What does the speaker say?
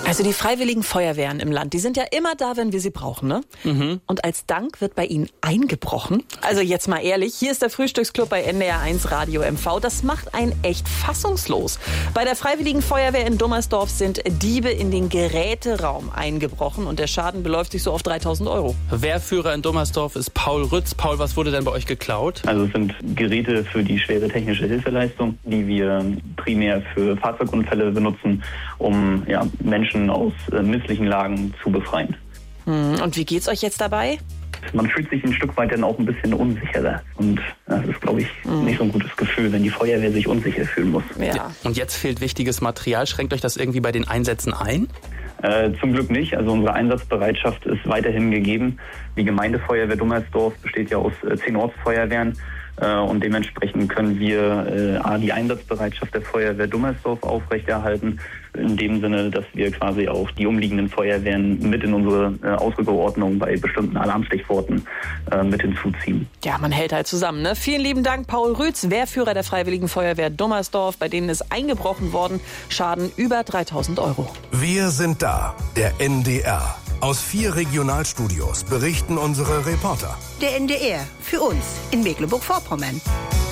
Also die freiwilligen Feuerwehren im Land, die sind ja immer da, wenn wir sie brauchen, ne? Mhm. Und als Dank wird bei ihnen eingebrochen. Also jetzt mal ehrlich, hier ist der Frühstücksclub bei NDR1 Radio MV. Das macht einen echt fassungslos. Bei der Freiwilligen Feuerwehr in Dummersdorf sind Diebe in den Geräteraum eingebrochen und der Schaden beläuft sich so auf 3.000 €. Wehrführer in Dummersdorf ist Paul Rütz. Paul, was wurde denn bei euch geklaut? Also es sind Geräte für die schwere technische Hilfeleistung, die wir primär für Fahrzeugunfälle benutzen, um Menschen aus misslichen Lagen zu befreien. Und wie geht's euch jetzt dabei? Man fühlt sich ein Stück weit dann auch ein bisschen unsicherer. Und das ist, glaube ich, nicht so ein gutes Gefühl, wenn die Feuerwehr sich unsicher fühlen muss. Ja. Und jetzt fehlt wichtiges Material. Schränkt euch das irgendwie bei den Einsätzen ein? Zum Glück nicht. Also unsere Einsatzbereitschaft ist weiterhin gegeben. Die Gemeindefeuerwehr Dummersdorf besteht ja aus 10 Ortsfeuerwehren. Und dementsprechend können wir die Einsatzbereitschaft der Feuerwehr Dummersdorf aufrechterhalten, in dem Sinne, dass wir quasi auch die umliegenden Feuerwehren mit in unsere Ausrückerordnung bei bestimmten Alarmstichworten mit hinzuziehen. Ja, man hält halt zusammen, ne? Vielen lieben Dank, Paul Rütz, Wehrführer der Freiwilligen Feuerwehr Dummersdorf, bei denen ist eingebrochen worden, Schaden über 3.000 €. Wir sind da, der NDR. Aus 4 Regionalstudios berichten unsere Reporter. Der NDR, für uns in Mecklenburg-Vorpommern.